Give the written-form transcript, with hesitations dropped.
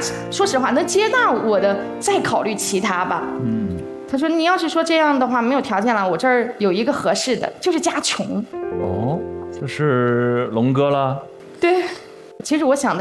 说实话，能接纳我的再考虑其他吧。他说你要是说这样的话没有条件了，我这儿有一个合适的，就是家穷。 哦，就是龙哥了。 对，其实我想的